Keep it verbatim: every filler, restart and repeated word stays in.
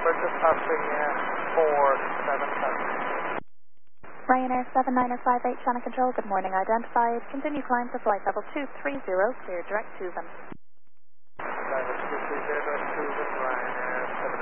number, just passing uh, four seven seven. Ryanair seven nine five eight, Channel Control, good morning, identified. Continue climb to flight level two three zero, clear direct Tuvan. Level two three zero, Tuvan, Ryanair seven